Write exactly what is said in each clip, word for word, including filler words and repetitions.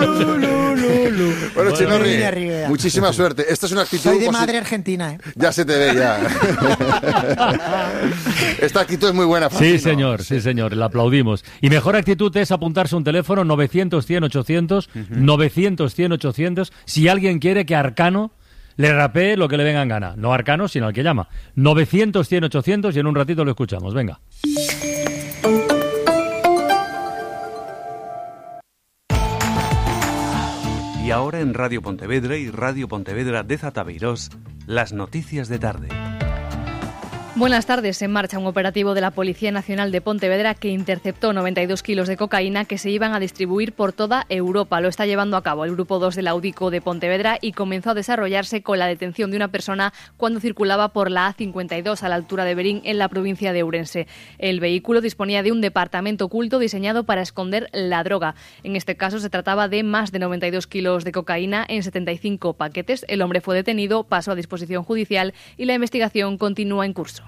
Bueno, Chinorri, muchísima suerte. Esta es una actitud... Soy de madre argentina, ¿eh? Ya se te ve, ya. Esta actitud es muy buena, Francino. Sí, señor, sí, señor, la aplaudimos. Y mejor actitud es apuntarse un teléfono novecientos, cien, ochocientos, uh-huh. novecientos, cien, ochocientos, si alguien quiere que Arcano le rapee lo que le venga en gana. No Arcano, sino al que llama. novecientos, cien, ochocientos y en un ratito lo escuchamos. Venga. Y ahora en Radio Pontevedra y Radio Pontevedra de Zatabeirós, las noticias de tarde. Buenas tardes. En marcha un operativo de la Policía Nacional de Pontevedra que interceptó noventa y dos kilos de cocaína que se iban a distribuir por toda Europa. Lo está llevando a cabo el Grupo dos de la UDICO de Pontevedra y comenzó a desarrollarse con la detención de una persona cuando circulaba por la A cincuenta y dos a la altura de Berín, en la provincia de Ourense. El vehículo disponía de un departamento oculto diseñado para esconder la droga. En este caso se trataba de más de noventa y dos kilos de cocaína en setenta y cinco paquetes. El hombre fue detenido, pasó a disposición judicial y la investigación continúa en curso.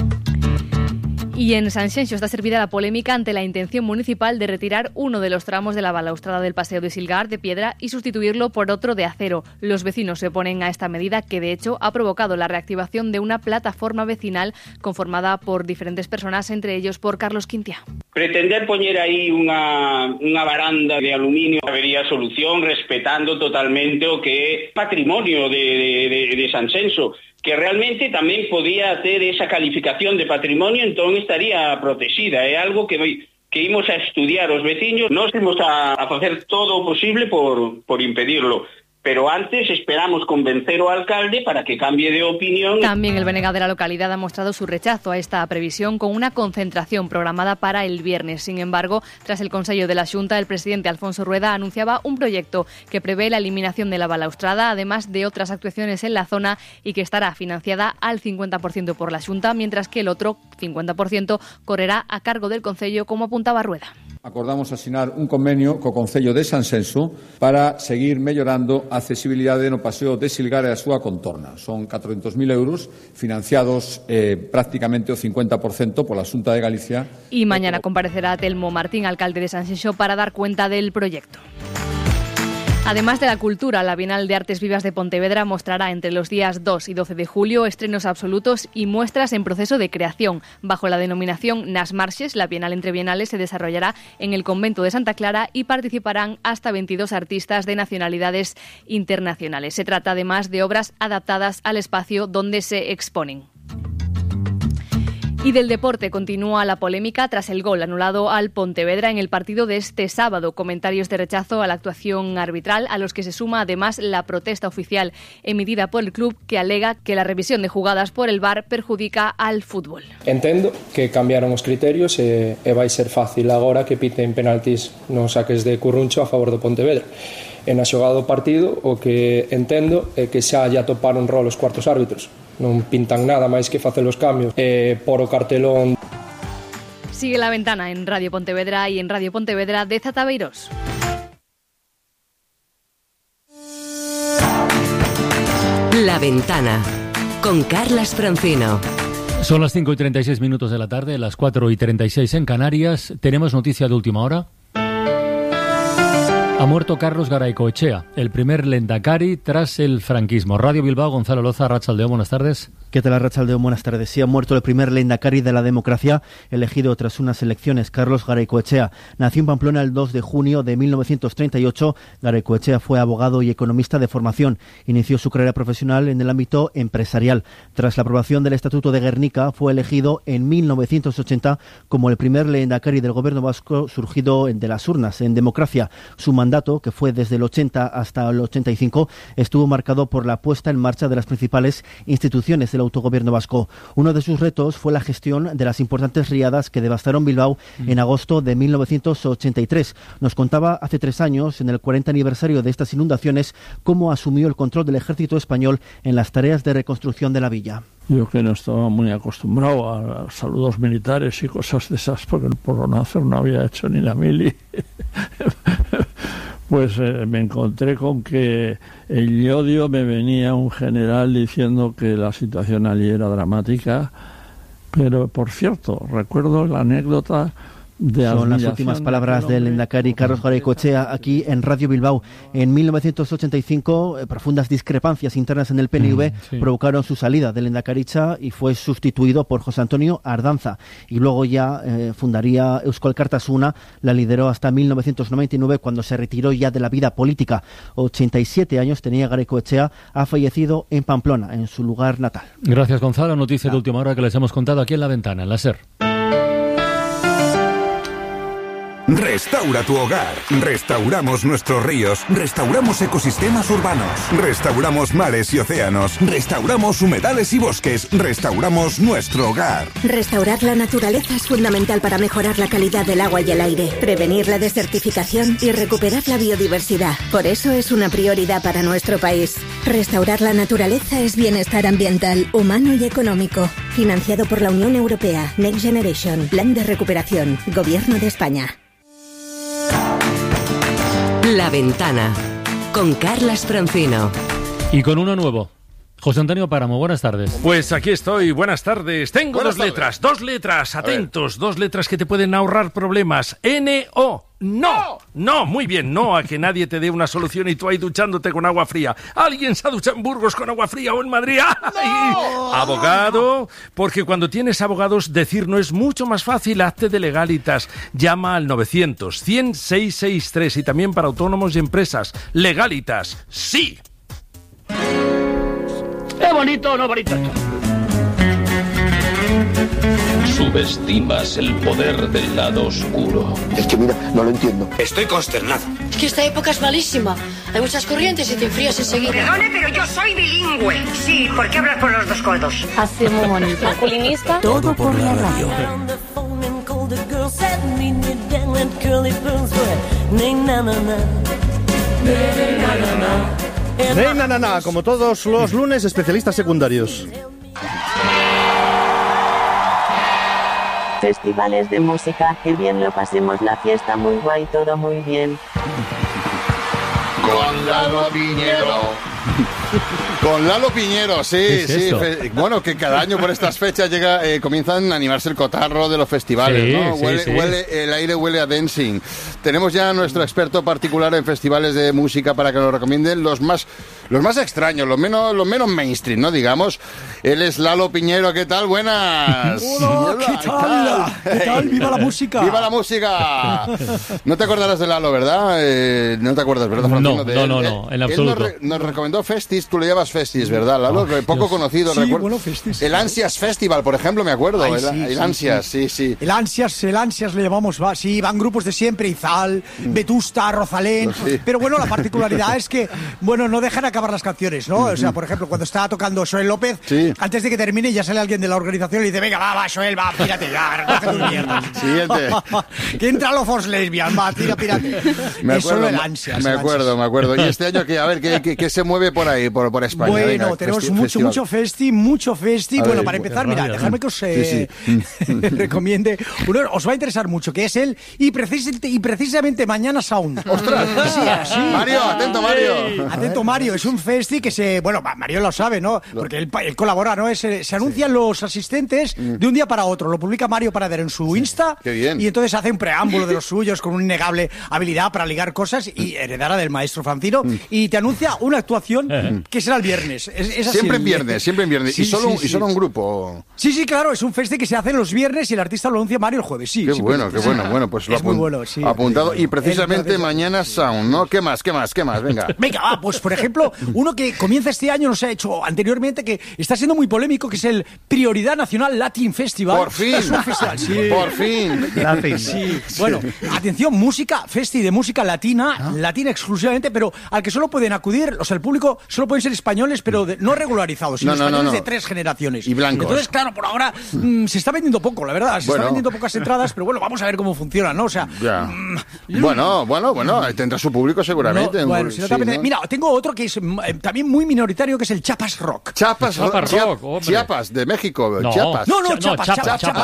Y en Sanxenxo está servida la polémica ante la intención municipal de retirar uno de los tramos de la balaustrada del Paseo de Silgar de piedra y sustituirlo por otro de acero. Los vecinos se oponen a esta medida que, de hecho, ha provocado la reactivación de una plataforma vecinal conformada por diferentes personas, entre ellos por Carlos Quintia. Pretender poñer aí unha, unha baranda de aluminio habería solución respetando totalmente o que é patrimonio de, de, de Sanxenxo, que realmente tamén podía ter esa calificación de patrimonio, entón estaría protegida. É algo que que imos a estudiar os veciños, nós imos a, a facer todo o posible por, por impedirlo. Pero antes esperamos convencer ao alcalde para que cambie de opinión. También el B N G de la localidad ha mostrado su rechazo a esta previsión con una concentración programada para el viernes. Sin embargo, tras el Consello de la Xunta, el presidente Alfonso Rueda anunciaba un proyecto que prevé la eliminación de la balaustrada, además de otras actuaciones en la zona, y que estará financiada al cincuenta por ciento por la Xunta, mientras que el otro cincuenta por ciento correrá a cargo del Concello, como apuntaba Rueda. Acordamos asinar un convenio co Concello de Sanxenxo para seguir mellorando a accesibilidade no Paseo de Silgar e a súa contorna. Son catrocentos mil euros financiados eh, prácticamente o cincuenta por ciento pola Xunta de Galicia. Y mañana comparecerá Telmo Martín, alcalde de Sanxenxo, para dar cuenta del proyecto. Además de la cultura, la Bienal de Artes Vivas de Pontevedra mostrará entre los días dos y doce de julio estrenos absolutos y muestras en proceso de creación. Bajo la denominación Nas Marxes, la Bienal entre Bienales se desarrollará en el Convento de Santa Clara y participarán hasta veintidós artistas de nacionalidades internacionales. Se trata además de obras adaptadas al espacio donde se exponen. Y del deporte continúa la polémica tras el gol anulado al Pontevedra en el partido de este sábado. Comentarios de rechazo a la actuación arbitral, a los que se suma además la protesta oficial emitida por el club, que alega que la revisión de jugadas por el V A R perjudica al fútbol. Entendo que cambiaron os criterios e, e vai ser fácil agora que piten penaltis nos saques de Curruncho a favor do Pontevedra. E na xogada do partido o que entendo é que xa lle atoparon rol os cuartos árbitros. Non pintan nada máis que facer os cambios eh, por o cartelón. Sigue La Ventana en Radio Pontevedra y en Radio Pontevedra de Zatabeirós. La Ventana con Carlas Francino. Son las cinco y treinta y seis minutos de la tarde, las cuatro y treinta y seis en Canarias. Tenemos noticia de última hora. Ha muerto Carlos Garaycoechea, el primer lehendakari tras el franquismo. Radio Bilbao, Gonzalo Loza, Arratsaldeón, buenas tardes. ¿Qué tal, Arratsaldeón? Buenas tardes. Sí, ha muerto el primer lehendakari de la democracia elegido tras unas elecciones, Carlos Garaycoechea. Nació en Pamplona el dos de junio de mil novecientos treinta y ocho. Garaycoechea fue abogado y economista de formación. Inició su carrera profesional en el ámbito empresarial. Tras la aprobación del Estatuto de Guernica, fue elegido en mil novecientos ochenta como el primer lehendakari del gobierno vasco surgido de las urnas, en democracia. Su mandato, que fue desde el ochenta hasta el ochenta y cinco, estuvo marcado por la puesta en marcha de las principales instituciones del autogobierno vasco. Uno de sus retos fue la gestión de las importantes riadas que devastaron Bilbao mm. en agosto de mil novecientos ochenta y tres. Nos contaba hace tres años, en el cuarenta aniversario de estas inundaciones, cómo asumió el control del ejército español en las tareas de reconstrucción de la villa. Yo, que no estaba muy acostumbrado a saludos militares y cosas de esas, porque por nacer no había hecho ni la mili, pues eh, me encontré con que en Llodio me venía un general diciendo que la situación allí era dramática, pero por cierto, recuerdo la anécdota de Son las últimas palabras del Endacari Carlos Garaikoetxea aquí en Radio Bilbao. En mil novecientos ochenta y cinco, eh, profundas discrepancias internas en el P N V mm, sí. provocaron su salida del Endakaritza y fue sustituido por José Antonio Ardanza. Y luego ya eh, fundaría Eusko Alkartasuna, la lideró hasta mil novecientos noventa y nueve, cuando se retiró ya de la vida política. ochenta y siete años tenía Garaikoetxea, ha fallecido en Pamplona, en su lugar natal. Gracias, Gonzalo. Noticia de última hora que les hemos contado aquí en La Ventana, en la SER. Restaura tu hogar. Restauramos nuestros ríos. Restauramos ecosistemas urbanos. Restauramos mares y océanos. Restauramos humedales y bosques. Restauramos nuestro hogar. Restaurar la naturaleza es fundamental para mejorar la calidad del agua y el aire, prevenir la desertificación y recuperar la biodiversidad. Por eso es una prioridad para nuestro país. Restaurar la naturaleza es bienestar ambiental, humano y económico. Financiado por la Unión Europea. Next Generation. Plan de recuperación. Gobierno de España. La Ventana, con Carlas Francino. Y con uno nuevo. José Antonio Páramo, buenas tardes. Pues aquí estoy, buenas tardes. Tengo buenas dos tardes. letras, dos letras, atentos, dos letras que te pueden ahorrar problemas. N O. No, no, muy bien, no a que nadie te dé una solución y tú ahí duchándote con agua fría. ¿Alguien se ha duchado en Burgos con agua fría o en Madrid? ¡Ay! Abogado, porque cuando tienes abogados decir no es mucho más fácil. Hazte de Legalitas, llama al novecientos, cien, seiscientos sesenta y tres y también para autónomos y empresas. Legalitas, sí. ¡Qué bonito, no bonito! Subestimas el poder del lado oscuro. Es que mira, no lo entiendo. Estoy consternado. Es que esta época es malísima. Hay muchas corrientes y te enfrías enseguida. Perdone, pero yo soy bilingüe. Sí, ¿por qué hablas por los dos codos? Así muy bonito. Masculinista. Todo por la radio. Hey, na, na, na, como todos los lunes, especialistas secundarios. Festivales de música, que bien lo pasemos, la fiesta muy guay, todo muy bien. Con Lalo Piñero. Con Lalo Piñero, sí, sí. Fe- bueno, que cada año por estas fechas llega, eh, comienzan a animarse el cotarro de los festivales, sí, ¿no? Sí, huele, sí. huele, el aire huele a dancing. Tenemos ya a nuestro experto particular en festivales de música para que nos recomienden los más, los más extraños, los menos, los menos mainstream, ¿no? Digamos. Él es Lalo Piñero, ¿qué tal? Buenas. Hola, ¿qué tal? ¿Qué tal? ¡Viva la música! ¡Viva la música! No te acordarás de Lalo, ¿verdad? Eh, no te acuerdas, ¿verdad, Francino? No, de no, él? no, no, en Él absoluto. nos, re- nos recomendó Festis, tú le llamas Festis, ¿verdad, Lalo? Oh, poco Dios. Conocido, sí, recuerdo. Bueno, Festis. El Ansias Festival, por ejemplo, me acuerdo. Ay, el, sí, el sí, Ansias, sí. sí, sí. El Ansias, el Ansias le llamamos, va, sí, van grupos de siempre, Izal, Vetusta, Rosalén, Sí. pero bueno, la particularidad es que, bueno, no dejan acabar las canciones, ¿no? O sea, por ejemplo, cuando está tocando Joel López, Sí. antes de que termine ya sale alguien de la organización y dice, venga, va, va, Joel, va, pírate ya, recoge tus mierdas. Siguiente. Que entra lo Force Lesbian, va, tira, pírate. Me es solo acuerdo, el Ansias. me el acuerdo, Ansias. me acuerdo. Y este año, que a ver, ¿qué, qué, qué se mueve por ahí, por, por España? Bueno, Venga, tenemos festi- mucho, festival. mucho festi, mucho festi. A Bueno, ver, para qué empezar, mira, rabia, dejadme ¿no? que os eh, Sí, recomiende uno, os va a interesar mucho, que es él, y, precis- y precisamente mañana Sound. ¡Ostras! Sí, sí. Mario, atento, Mario. Atento, Mario, es un festi que se... Bueno, Mario lo sabe, ¿no? Porque él, él colabora, ¿no? Es, eh, se anuncian los asistentes de un día para otro. Lo publica Mario Parader en su Insta. Qué bien. Y entonces hace un preámbulo de los suyos con una innegable habilidad para ligar cosas y heredara del maestro Francino. Y te anuncia una actuación que será el viernes. Es, es así. Siempre en viernes, siempre en viernes. Sí, y, solo, sí, y sí. solo un grupo. Sí, sí, claro, es un festi que se hace los viernes y el artista lo anuncia Mario el jueves. Sí, Qué sí, bueno, pues, qué bueno. Bueno, pues lo es muy apun- bueno, sí. apuntado. Y precisamente Es- mañana Sound, ¿no? ¿Qué más, qué más, qué más? Venga. Venga, va, pues por ejemplo, uno que comienza este año, no se ha hecho anteriormente, que está siendo muy polémico, que es el Prioridad Nacional Latin Festival. Por fin. Es un festival, sí. Por fin. Latin. Sí. Bueno, atención, música, festi de música latina, Ah. latina exclusivamente, pero al que solo pueden acudir, o sea, el público solo pueden ser españoles, pero de- no regularizados, sino No, no, no, españoles no. de tres generaciones. Y blancos. Entonces, claro, por ahora mm, se está vendiendo poco, la verdad, se Bueno. está vendiendo pocas entradas, pero bueno, vamos a ver cómo funciona, ¿no? O sea, Ya. mm, Bueno, bueno, bueno. Tendrá su público seguramente. no, bueno, si no Sí, te apetece- ¿no? Mira, tengo otro que es mm, eh, también muy minoritario, que es el Chiapas Rock. Chiapas, Chiapas Chiap- Rock, hombre. Chiapas, de México. No. Chiapas. No, no, Cha- no, Chiapas, Chiapas, Chiapas, Chiapas.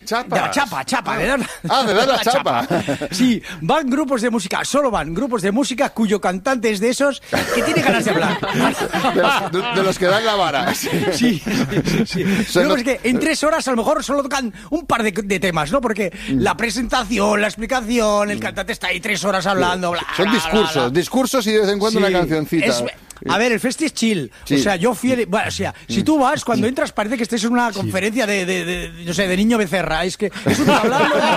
Chapas. De la chapa, chapa, de dar, Ah, de dar la chapa. Sí, van grupos de música, solo van grupos de música cuyo cantante es de esos que tiene ganas de hablar. De los, de, de los que dan la vara. Sí, sí, sí. sí. Luego es que en tres horas a lo mejor solo tocan un par de, de temas, ¿no? Porque la presentación, la explicación, el cantante está ahí tres horas hablando. Bla, Son bla, discursos, bla, bla. discursos y de vez en cuando Sí, una cancioncita. es- a ver, el festi es chill. Sí. O sea, yo fiel. Bueno, o sea, si tú vas, cuando entras parece que estés en una conferencia de, de, de, no sé, de Niño Becerra. Es que es un hablando en el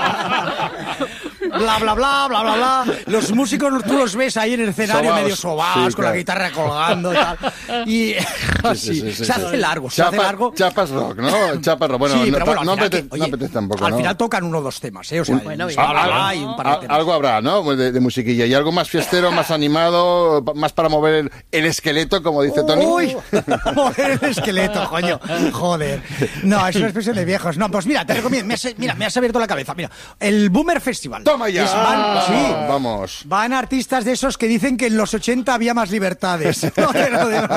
escenario. Bla, bla, bla, bla, bla, bla. Los músicos tú los ves ahí en el escenario Sobaos. medio sobaos, Sí, con la claro. guitarra colgando y tal. Y así, Sí, sí, sí, se sí. hace largo, se hace Chapa- largo. Chapas rock, ¿no? Chapas rock. Bueno, Sí, no, pero bueno, al no, final apetece, que- oye, no apetece tampoco, Al ¿no? final tocan uno o dos temas, ¿eh? O sea, Bueno, bla, bla, Al- bla, y un par de al- temas. algo habrá, ¿no? Pues De, de musiquilla. Y algo más fiestero, más animado, pa- más para mover el, el esqueleto, como dice Tony. Uy, mover el esqueleto, coño. Joder. No, es una expresión de viejos. No, pues mira, te recomiendo. Me has, mira, me has abierto la cabeza. Mira, el Boomer Festival. ¡Toma ya! Es- van- Ah, sí. Vamos. Van artistas de esos que dicen que en los ochenta había más libertades. No, te lo digo.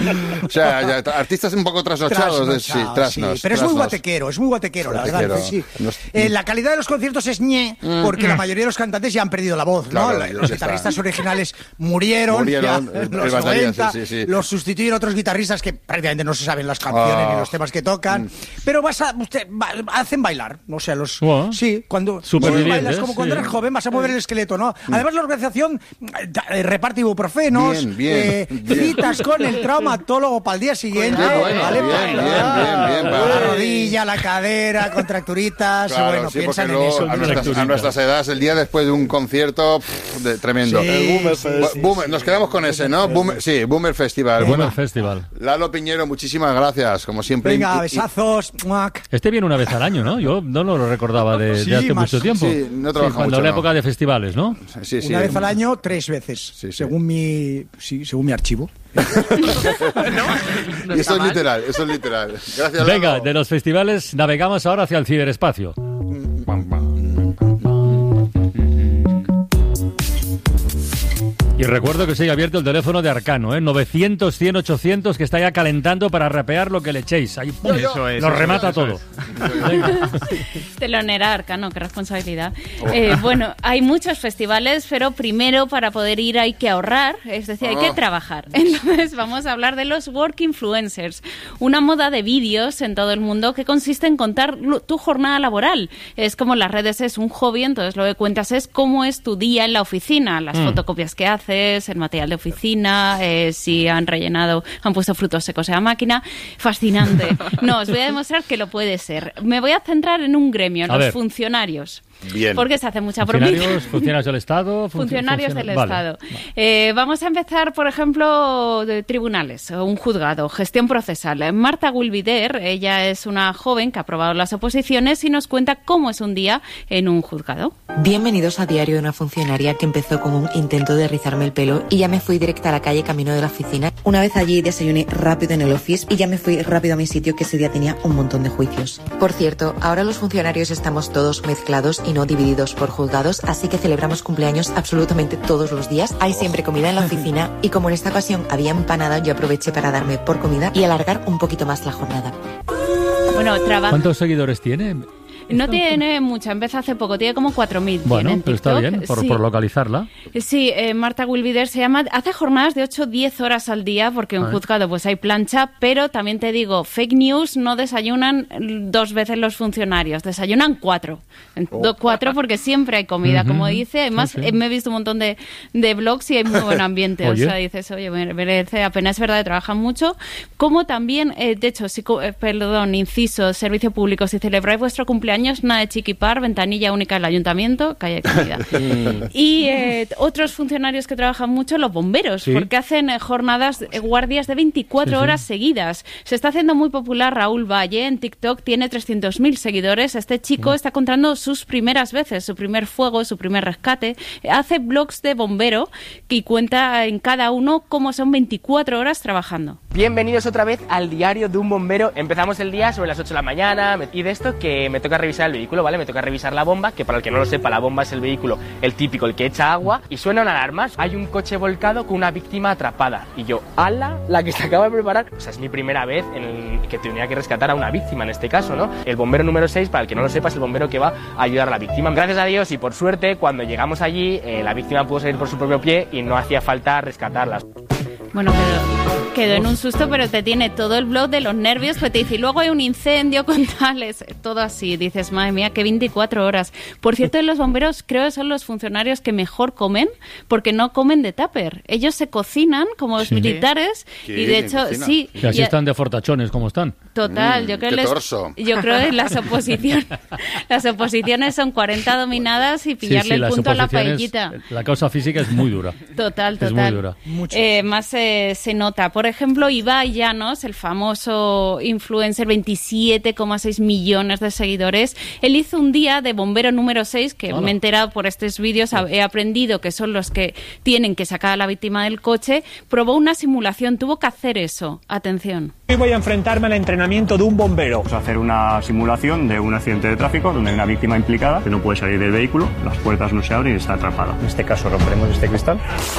O sea, ya, artistas un poco trasnochados. de- sí, Trasnochado, trasnos. sí. Pero es muy trasnos. guatequero, es muy guatequero, la verdad. Guatequero. Sí. Nos- Eh, la calidad de los conciertos es ñe, porque la mayoría de los cantantes ya han perdido la voz, ¿no? Claro, La- ya los está. guitarristas originales murieron, Murieron, ya, el- en los el batería, noventa, sí, sí, sí. los sustituyeron otros guitarristas que prácticamente no se saben las canciones Ah. ni los temas que tocan, pero vas a, usted, va- hacen bailar, o sea, los... Wow. Sí, cuando tú Supervivientes, bailas como cuando sí. eres joven, vas a mover el esqueleto, ¿no? Además la organización eh, da- eh, reparte ibuprofenos, Bien, bien, eh, bien. citas con el traumatólogo para el día siguiente, Qué bueno, ¿vale? bien, Para- bien, bien, bien, la para- rodilla, la cadera, contracturitas, Claro, bueno, sí, piensan porque en luego eso. a nuestras, a nuestras edades, el día después de un concierto, pff, de- tremendo. Sí, El Boomer sí, Bu- sí, Boomer, nos quedamos con ese, ¿no? Boomer, sí, Boomer Festival. Boomer Bueno, Festival. Lalo Piñero, muchísimas gracias, como siempre. Venga, Y- y- besazos. muac. Este viene una vez al año, ¿no? Yo no lo recordaba de, Sí, de hace más- mucho tiempo. sí, no trabaja cuando mucho, la no. época de festivales, ¿no? Sí, sí. Una vez al año, tres veces, según mi, sí, según mi archivo. Y eso es literal, eso es literal. Gracias, Venga, Lalo. de los festivales navegamos ahora hacia el ciberespacio. Y recuerdo que se ha abierto el teléfono de Arcano, ¿eh? novecientos, cien, ochocientos, que está ya calentando para rapear lo que le echéis. Ahí, ¡pum! Eso es, Nos eso remata es, eso todo. Telonera Arcano, qué responsabilidad. Eh, bueno, hay muchos festivales, pero primero para poder ir hay que ahorrar, es decir, hay que Oh. trabajar. Entonces vamos a hablar de los Work Influencers, una moda de vídeos en todo el mundo que consiste en contar lo- tu jornada laboral. Es como las redes es un hobby, entonces lo que cuentas es cómo es tu día en la oficina, las Mm. fotocopias que haces, el material de oficina, eh, si han rellenado, han puesto frutos secos en la máquina. Fascinante. No, os voy a demostrar que lo puede ser. Me voy a centrar en un gremio, en A los ver. funcionarios. Bien. Porque se hace mucha bromita. Funcionarios, funcionarios del Estado. funci- Funcionarios funciona- del vale. Estado. Eh, vamos a empezar, por ejemplo, de tribunales, o un juzgado, gestión procesal. Marta Gulvider, ella es una joven que ha aprobado las oposiciones y nos cuenta cómo es un día en un juzgado. Bienvenidos a Diario de una funcionaria que empezó con un intento de rizarme el pelo y ya me fui directa a la calle camino de la oficina. Una vez allí desayuné rápido en el office y ya me fui rápido a mi sitio que ese día tenía un montón de juicios. Por cierto, ahora los funcionarios estamos todos mezclados y no divididos por juzgados, así que celebramos cumpleaños absolutamente todos los días. Hay siempre comida en la oficina y como en esta ocasión había empanada, yo aproveché para darme por comida y alargar un poquito más la jornada. Bueno, trabaja... ¿Cuántos seguidores tiene? No tiene mucha, empezó hace poco, tiene como cuatro mil. Bueno, en pero está TikTok. bien, por, Sí. por localizarla. Sí, eh, Marta Gulvider se llama, hace jornadas de ocho a diez horas al día porque en Ay. juzgado pues hay plancha, pero también te digo, fake news no desayunan dos veces los funcionarios, desayunan cuatro. Oh. Do- Cuatro porque siempre hay comida, Ujú. como dice. Además, Sí, sí. eh, me he visto un montón de, de blogs y hay muy buen ambiente. Oye. O sea, dices, oye, me- merece la pena, es verdad, trabajan mucho. Como también, eh, de hecho, si, co- eh, perdón, inciso, servicio público, si celebráis vuestro cumpleaños, nada de chiquipar, ventanilla única del ayuntamiento, que haya comida. Y eh, otros funcionarios que trabajan mucho, los bomberos, Sí. porque hacen eh, jornadas, eh, guardias de veinticuatro Sí, sí. horas seguidas. Se está haciendo muy popular Raúl Valle en TikTok, tiene trescientos mil seguidores. Este chico está contando sus primeras veces, su primer fuego, su primer rescate. Eh, Hace blogs de bombero y cuenta en cada uno cómo son veinticuatro horas trabajando. Bienvenidos otra vez al diario de un bombero. Empezamos el día sobre las ocho de la mañana y de esto que me toca revisar el vehículo, ¿vale? Me toca revisar la bomba, que para el que no lo sepa, la bomba es el vehículo, el típico, el que echa agua, y suenan alarmas. Hay un coche volcado con una víctima atrapada. Y yo, ¡ala! La que se acaba de preparar. O sea, es mi primera vez en el que tenía que rescatar a una víctima en este caso, ¿no? El bombero número seis, para el que no lo sepa, es el bombero que va a ayudar a la víctima. Gracias a Dios y por suerte, cuando llegamos allí, eh, la víctima pudo salir por su propio pie y no hacía falta rescatarla. Bueno, quedó, quedó en un susto, pero te tiene todo el blog de los nervios, pues te dice, y luego hay un incendio con tales, todo así. Dices, madre mía, que veinticuatro horas. Por cierto, los bomberos creo que son los funcionarios que mejor comen, porque no comen de tupper. Ellos se cocinan como los Sí. militares, ¿Qué? y de hecho, sí. Y así y- están de fortachones, como están. Total, Mm, yo creo qué les- torso. yo creo que las oposiciones las oposiciones son cuarenta dominadas y pillarle Sí, sí, el las punto a la oposiciones, paellita. La causa física es muy dura. Total, Es total. muy dura. Eh, más eh, se nota. Por ejemplo, Ibai Llanos, el famoso influencer, veintisiete coma seis millones de seguidores. Él hizo un día de bombero número seis, que Hola. me he enterado por estos vídeos, he aprendido que son los que tienen que sacar a la víctima del coche. Probó una simulación, tuvo que hacer eso. Atención. Hoy voy a enfrentarme al entrenamiento de un bombero. Vamos a hacer una simulación de un accidente de tráfico donde hay una víctima implicada que no puede salir del vehículo, las puertas no se abren y está atrapada. En este caso romperemos este cristal.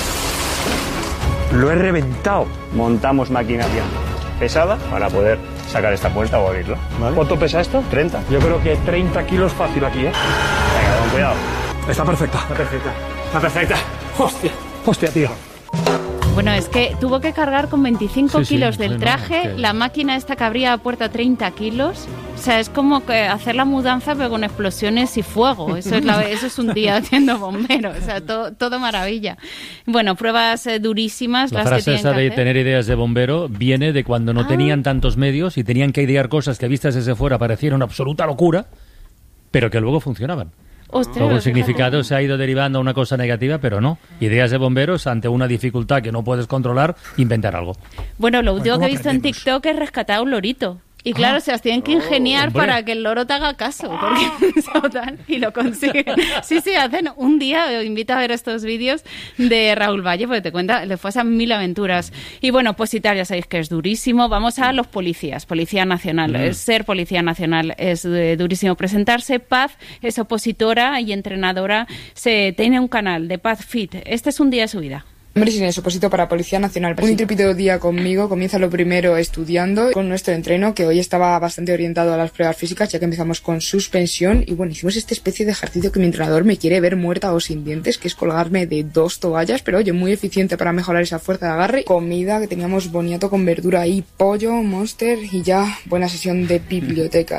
Lo he reventado. Montamos maquinaria pesada para poder sacar esta puerta o abrirla. ¿Cuánto pesa esto? treinta. Yo creo que treinta kilos fácil aquí, ¿eh? Venga, con cuidado. Está perfecta. Está perfecta. Está perfecta. Hostia. Hostia, tío. Bueno, es que tuvo que cargar con veinticinco Sí, sí, kilos del sí, no, traje, es que- la máquina esta que abría la puerta treinta kilos. O sea, es como que hacer la mudanza pero con explosiones y fuego. Eso es, la, eso es un día haciendo bombero. O sea, todo, todo maravilla. Bueno, pruebas eh, durísimas La las que frase tienen esa que de hacer. tener ideas de bombero viene de cuando no Ah. tenían tantos medios y tenían que idear cosas que vistas desde fuera parecieron una absoluta locura, pero que luego funcionaban. Ostras, Luego el fíjate. significado se ha ido derivando a una cosa negativa, pero no. Ideas de bomberos ante una dificultad que no puedes controlar, inventar algo. Bueno, lo último ¿cómo que he visto en TikTok es rescatar a un lorito. Y claro, Ah. se las tienen que ingeniar hombre. para que el loro te haga caso, porque total, y lo consiguen. Sí, sí, hacen un día, os invito a ver estos vídeos de Raúl Valle, porque te cuenta, le fue a mil aventuras. Y bueno, opositar, ya sabéis que es durísimo. Vamos a los policías, Policía Nacional. Mm. Eh, Ser Policía Nacional es eh, durísimo presentarse. Paz es opositora y entrenadora. Se tiene un canal de Paz Fit. Este es un día de su vida. Hombre, sin eso, oposito para Policía Nacional. Un intrépido día conmigo, comienza lo primero estudiando con nuestro entreno, que hoy estaba bastante orientado a las pruebas físicas, ya que empezamos con suspensión, y bueno, hicimos esta especie de ejercicio que mi entrenador me quiere ver muerta o sin dientes, que es colgarme de dos toallas, pero oye, muy eficiente para mejorar esa fuerza de agarre. Comida, que teníamos boniato con verdura y pollo, monster, y ya buena sesión de biblioteca.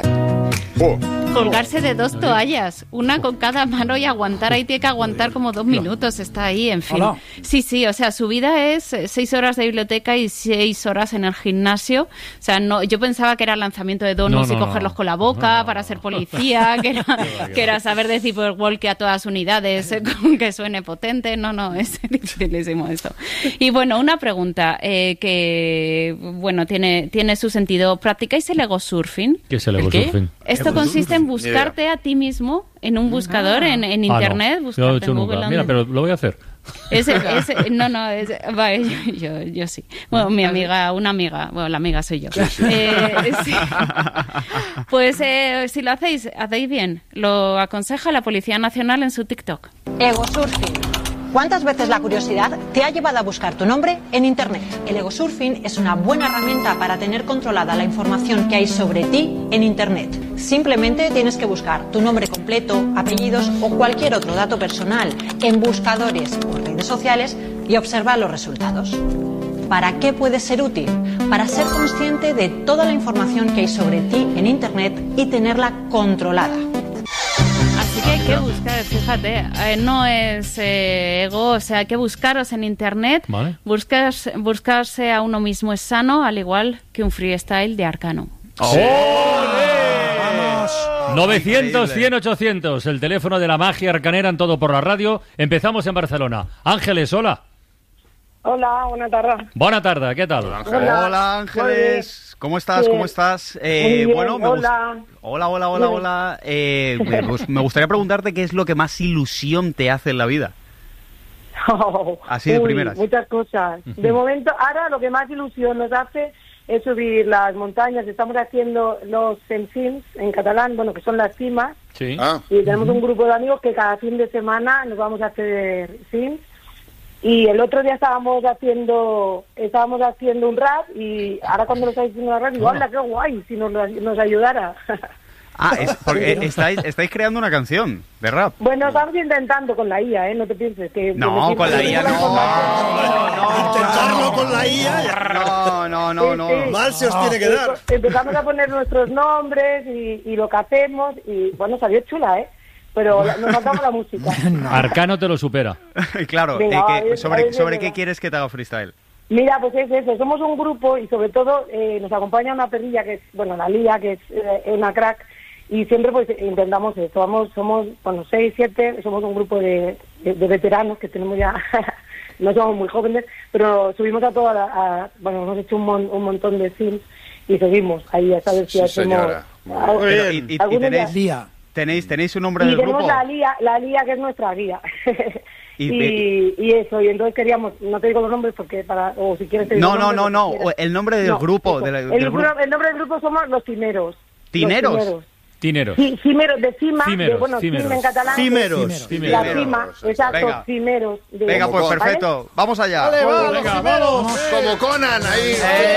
Colgarse de dos toallas, una con cada mano y aguantar, ahí tiene que aguantar como dos minutos, está ahí, en fin. Hola. Sí, sí, o sea, su vida es eh, seis horas de biblioteca y seis horas en el gimnasio. O sea, no, yo pensaba que era lanzamiento de donuts No, no, y cogerlos no. con la boca para ser policía, que era, que era saber decir por walkie a todas unidades, eh, con que suene potente. No, no, es dificilísimo eso. Y bueno, una pregunta eh, que, bueno, tiene, tiene su sentido. ¿Practicáis el ego surfing? ¿Qué es el ego surfing? Esto consiste en buscarte a ti mismo en un buscador, en, en Ah, no. internet, Yo lo he buscarte hecho en nunca. Google. Mira, ¿dónde? pero lo voy a hacer. Ese, ese, no, no, ese, vale, yo, yo, yo sí. Bueno, mi amiga, una amiga, bueno, la amiga soy yo. Sí, sí. Eh, sí. Pues eh, si lo hacéis, hacéis bien. Lo aconseja la Policía Nacional en su TikTok. Ego surfing. ¿Cuántas veces la curiosidad te ha llevado a buscar tu nombre en Internet? El ego surfing es una buena herramienta para tener controlada la información que hay sobre ti en Internet. Simplemente tienes que buscar tu nombre completo, apellidos o cualquier otro dato personal en buscadores o redes sociales y observar los resultados. ¿Para qué puede ser útil? Para ser consciente de toda la información que hay sobre ti en Internet y tenerla controlada. Así que hay que buscar, fíjate, eh, no es eh, ego, o sea, hay que buscaros en internet, Vale. buscas, buscarse a uno mismo es sano, al igual que un freestyle de Arcano. novecientos, cien, ochocientos, el teléfono de la magia arcanera en Todo por la Radio. Empezamos en Barcelona. Ángeles, hola. Hola, buena tarde. Buena tarde, ¿qué tal? Hola. Hola, Ángeles. ¿Cómo estás? Sí. ¿Cómo estás? Eh, Muy bien, bueno, me gust- hola. Hola, hola, hola, Dime. hola. Eh, me, gus- me gustaría preguntarte qué es lo que más ilusión te hace en la vida. Así de Uy, primeras. Muchas cosas. De momento, ahora lo que más ilusión nos hace es subir las montañas. Estamos haciendo los Cimsims en catalán, bueno, que son las cimas. Sí. Ah. Y tenemos un grupo de amigos que cada fin de semana nos vamos a hacer sims. Y el otro día estábamos haciendo estábamos haciendo un rap y ahora cuando lo estáis haciendo un rap digo, ¡hola, qué guay! Si nos, nos ayudara. Ah, es porque estáis, estáis creando una canción de rap. Bueno, estamos intentando con la I A, ¿eh? No te pienses que... No, que con la I A no. no. Intentarlo con la I A. No, no, no, no. Sí, sí. Mal se os tiene que dar. Empezamos a poner nuestros nombres y, y lo que hacemos y, bueno, salió chula, ¿eh? Pero nos faltaba la música. Arcano te lo supera. Claro, Venga, eh, que- a ver, a ¿sobre, ver, sobre venga. qué quieres que te haga freestyle? Mira, pues es eso, somos un grupo y sobre todo eh, nos acompaña una perrilla que es, bueno, la Lía, que es eh, una crack, y siempre pues intentamos eso, somos, somos bueno, seis, siete, somos un grupo de, de, de veteranos que tenemos ya, no somos muy jóvenes, pero subimos a toda la, a, bueno, hemos hecho un, mon, un montón de sims y seguimos ahí a saber si Sí, hacemos... señora. algo- Pero, y, y- y alguna tenéis, idea. tenéis, ¿Tenéis un nombre Y del tenemos grupo? la Lía, la Lía que es nuestra guía. Y- Y, y eso, y entonces queríamos, no te digo los nombres porque para, o si quieres te digo No, los no, nombres, no, o si no, quieres. el nombre del No, grupo. eso. de la- el, del grupo- grupo. el nombre del grupo somos los Cimeros. Los ¿Tineros? Cimeros. Tineros. Sí, cimeros, de cima, Cimeros, de, bueno, cimeros. cima en catalán. Cimeros. La cima, exacto, Venga. cimeros. de- Venga, pues ¿vale? perfecto. Vamos allá. Vale, va, Venga, los vamos. Como Conan, ahí.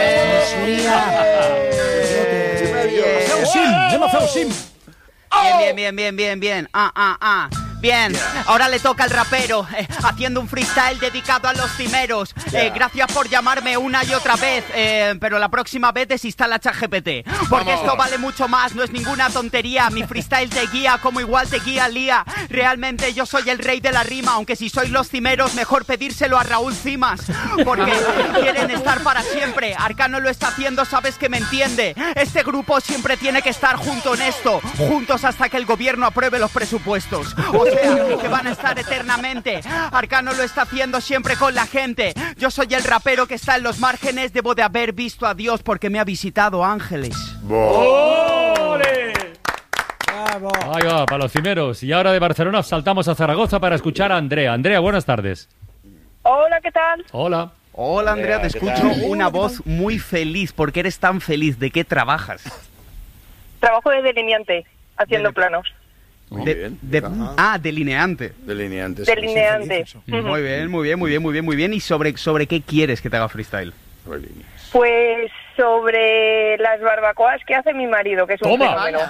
Feu sim, anem a fer sim. Bien, bien, bien, bien, bien. Ah, ah, ah. Bien, ahora le toca al rapero, eh, haciendo un freestyle dedicado a los cimeros. Eh, gracias por llamarme una y otra vez, eh, pero la próxima vez desinstala ChatGPT. Porque Vamos. esto vale mucho más, no es ninguna tontería. Mi freestyle te guía como igual te guía Lía. Realmente yo soy el rey de la rima, aunque si sois los cimeros, mejor pedírselo a Raúl Cimas. Porque quieren estar para siempre. Arcano lo está haciendo, sabes que me entiende. Este grupo siempre tiene que estar junto en esto, juntos hasta que el gobierno apruebe los presupuestos. O sea, que van a estar eternamente. Arcano lo está haciendo siempre con la gente. Yo soy el rapero que está en los márgenes. Debo de haber visto a Dios porque me ha visitado ángeles. ¡Ole! Ahí va, para los cimeros. Y ahora de Barcelona saltamos a Zaragoza para escuchar a Andrea. Andrea, buenas tardes. Hola, ¿qué tal? Hola. Hola Andrea, te ¿qué escucho tal? una voz muy feliz. ¿Por qué eres tan feliz? ¿De qué trabajas? Trabajo de delineante, haciendo Dele- planos. Muy De- bien. de- ah, delineante. Delineantes. Delineante. Muy bien, muy bien, muy bien, muy bien, muy bien. ¿Y sobre, sobre qué quieres que te haga freestyle? Pues sobre las barbacoas que hace mi marido, que es un ¡Toma! fenómeno.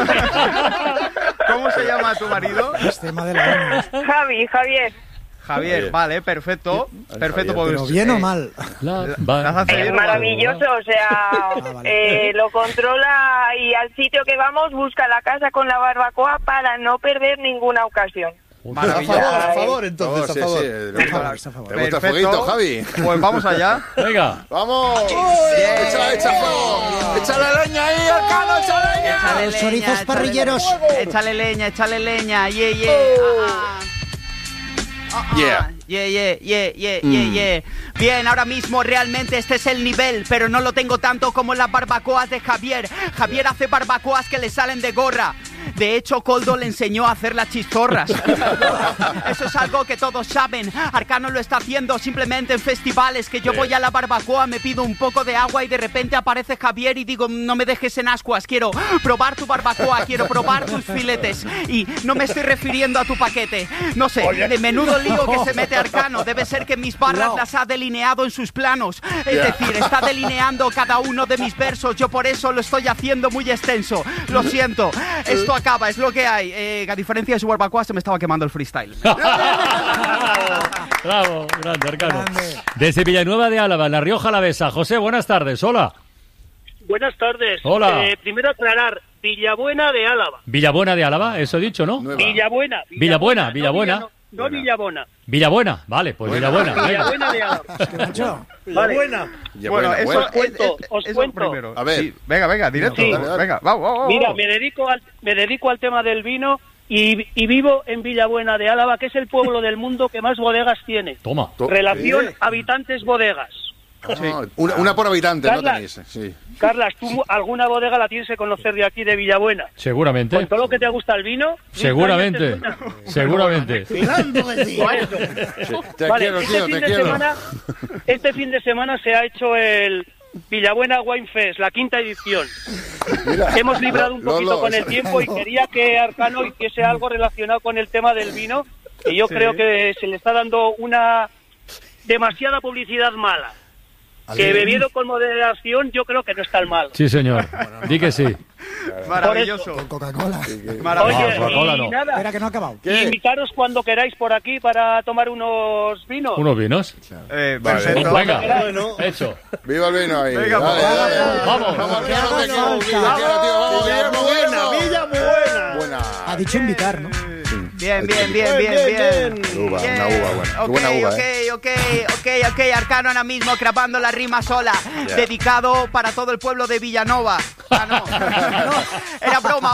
¿Cómo se llama tu marido? Tema de la ONU. Javi, Javier. Javier, Oye. vale, perfecto. Perfecto, pues, Pero bien o eh, mal. La- ¿las va- hace bien Es o mal? maravilloso, o sea, eh, lo controla y al sitio que vamos busca la casa con la barbacoa para no perder ninguna ocasión. A Maravilloso. favor, a favor, Oh, entonces, sí, a favor. sí. ¿Te gusta, Está a favor. ¿te gusta el Perfecto. fueguito, Javi? Pues vamos allá. Venga. ¡Vamos! ¡Echa, echa fuego! ¡Échale leña ahí, Arcano, echa leña! Échale Los leña, chorizos échale parrilleros. leña. Échale leña, échale leña. Yeah, yeah. Ah, ah. Ah, ah. Yeah. Yeah, yeah, yeah, yeah, yeah, yeah. Bien, ahora mismo realmente este es el nivel, pero no lo tengo tanto como las barbacoas de Javier. Javier hace barbacoas que le salen de gorra. De hecho, Coldo le enseñó a hacer las chistorras. Eso es algo que todos saben. Arcano lo está haciendo simplemente en festivales. Que yo voy a la barbacoa, me pido un poco de agua y de repente aparece Javier y digo, no me dejes en ascuas. Quiero probar tu barbacoa, quiero probar tus filetes. Y no me estoy refiriendo a tu paquete. No sé, de menudo lío que se mete Arcano. Debe ser que mis barras las ha delineado en sus planos. Es Ya. decir, está delineando cada uno de mis versos. Yo por eso lo estoy haciendo muy extenso. Lo siento, esto acaba, es lo que hay. Eh, a diferencia de su barbacoa, se me estaba quemando el freestyle. Bravo, grande, Arcano. Desde Villanueva de Álava, en La Rioja Alavesa. José, buenas tardes. Hola. Buenas tardes. Hola. Eh, primero aclarar, Villabuena de Álava. Villabuena de Álava, eso he dicho, ¿no? Villabuena. Villabuena, Villabuena. No, Villa- no, no Villabona. Villabuena, vale, pues Villabuena. venga. Villabuena de Álava. Vale. Ya, Bueno, buena, eso buena. Os cuento, es- os eso cuento. primero. A ver. Sí, venga, venga, directo. Sí. Dale, dale. Venga, vamos, vamos. Mira, me dedico al, me dedico al tema del vino y, y vivo en Villabuena de Álava, que es el pueblo del mundo que más bodegas tiene. Toma. To- Relación Eh. habitantes-bodegas. Ah, una, una por habitante, ¿no Carla. tenéis? Sí. Carlas, tú alguna bodega la tienes que conocer de aquí, de Villabuena. Seguramente. Con todo lo que te gusta el vino. Seguramente. nunca antes una- Seguramente. Tirando de ti. Por eso. Te Vale, quiero, este tío, fin te de quiero. semana, este fin de semana se ha hecho el, Villabuena Wine Fest, la quinta edición. Mira, Hemos librado un Lolo, poquito con el eso- tiempo y quería que Arcano hiciese algo relacionado con el tema del vino, que yo Sí. creo que se le está dando una demasiada publicidad mala. Que bebido con moderación yo creo que no es tan mal. Sí, señor. Di que sí. Maravilloso. Con Coca-Cola. Oye, No, Coca-Cola y no. nada, Espera, que no ha acabado. invitaros cuando queráis por aquí para tomar unos vinos. ¿Unos vinos? Vale. Venga, Bueno. hecho. Viva el vino ahí. Venga, dale, vamos. dale. Vamos. Vamos, Arcano, te quiero, te quiero, tío. Vamos, Guillermo, Guillermo. Villa buena. Buena. Ha dicho invitar, ¿no? Bien, bien, bien, bien, bien. Uva, Bien. una uva buena. Qué Ok, buena uva, ok, ¿eh? ok, ok, ok, Arcano ahora mismo grabando la rima sola, Ya. dedicado para todo el pueblo de Villanova. Ah, no, era broma.